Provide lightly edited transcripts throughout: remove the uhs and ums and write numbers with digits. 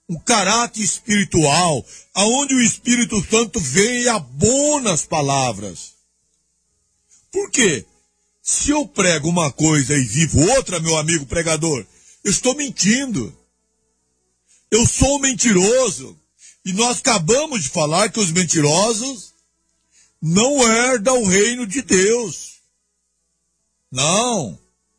um caráter espiritual, aonde o Espírito Santo vem e abona as palavras. Por quê? Se eu prego uma coisa e vivo outra, meu amigo pregador, eu estou mentindo. Eu sou mentiroso. E nós acabamos de falar que os mentirosos não herdam o reino de Deus. Não.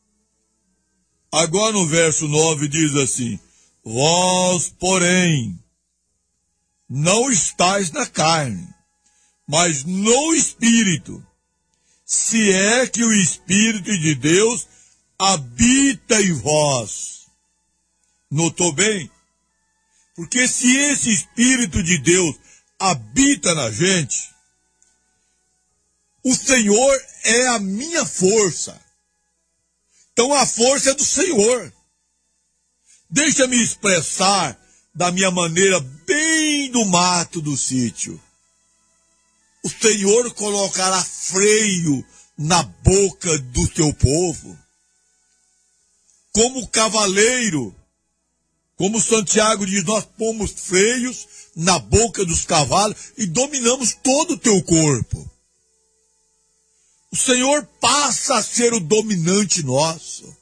Agora no verso 9 diz assim: vós, porém, não estáis na carne, mas no Espírito, se é que o Espírito de Deus habita em vós. Notou bem? Porque se esse Espírito de Deus habita na gente, o Senhor é a minha força. Então a força é do Senhor. Deixa-me expressar da minha maneira bem do mato do sítio. O Senhor colocará freio na boca do teu povo. Como cavaleiro, como Santiago diz, nós pomos freios na boca dos cavalos e dominamos todo o teu corpo. O Senhor passa a ser o dominante nosso.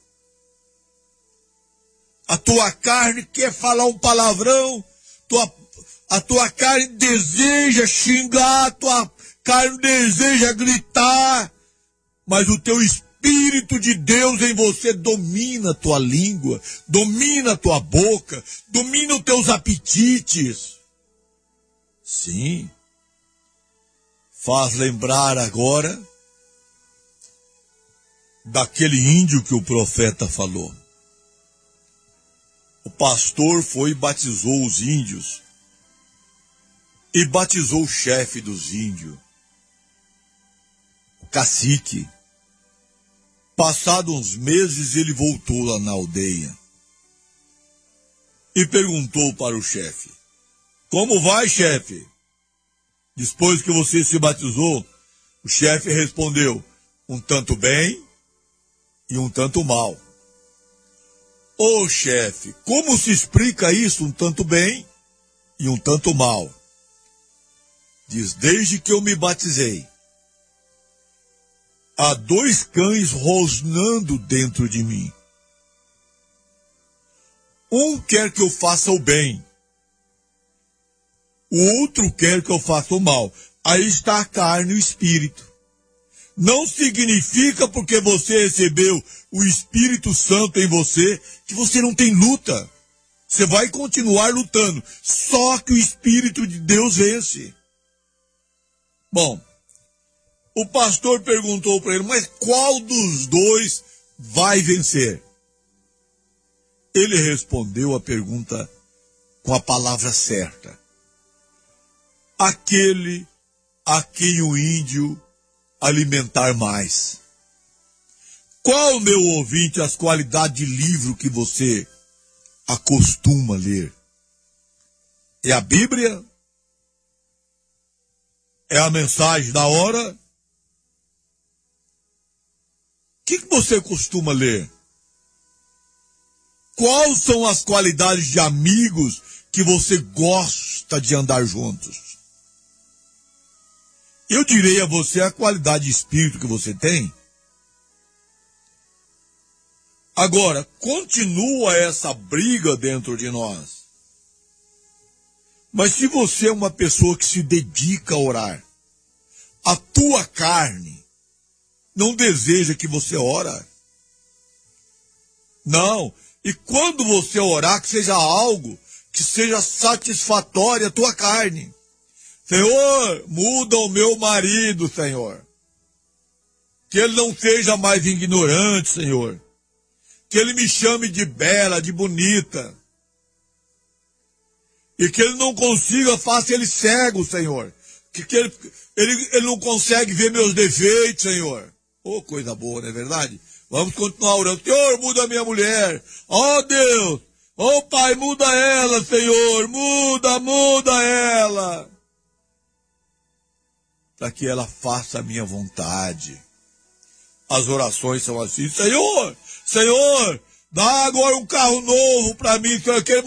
A tua carne quer falar um palavrão, a tua carne deseja xingar, a tua carne deseja gritar, mas o teu Espírito de Deus em você domina a tua língua, domina a tua boca, domina os teus apetites. Sim. Faz lembrar agora daquele índio que o profeta falou. O pastor foi e batizou os índios. E batizou o chefe dos índios, o cacique. Passados uns meses, ele voltou lá na aldeia. E perguntou para o chefe: como vai, chefe? Depois que você se batizou, o chefe respondeu: um tanto bem e um tanto mal. Ô chefe, como se explica isso, um tanto bem e um tanto mal? Diz: desde que eu me batizei, há 2 cães rosnando dentro de mim. Um quer que eu faça o bem, o outro quer que eu faça o mal. Aí está a carne e o espírito. Não significa porque você recebeu o Espírito Santo em você que você não tem luta. Você vai continuar lutando, só que o Espírito de Deus vence. Bom, o pastor perguntou para ele: mas qual dos dois vai vencer? Ele respondeu a pergunta com a palavra certa: aquele a quem o índio alimentar mais. Qual, meu ouvinte, as qualidades de livro que você acostuma ler? É a Bíblia? É a mensagem da hora? O que você costuma ler? Quais são as qualidades de amigos que você gosta de andar juntos? Eu direi a você a qualidade de espírito que você tem. Agora, continua essa briga dentro de nós. Mas se você é uma pessoa que se dedica a orar, a tua carne não deseja que você ora. Não. E quando você orar, que seja algo que seja satisfatório à tua carne. Senhor, muda o meu marido, Senhor. Que ele não seja mais ignorante, Senhor. Que ele me chame de bela, de bonita. E que ele não consiga, faça ele cego, Senhor. Que ele não consegue ver meus defeitos, Senhor. Oh, coisa boa, não é verdade? Vamos continuar orando. Senhor, muda a minha mulher. Oh, Deus. Oh, Pai, muda ela, Senhor. Muda ela. Para que ela faça a minha vontade. As orações são assim: Senhor, dá agora um carro novo para mim, Senhor.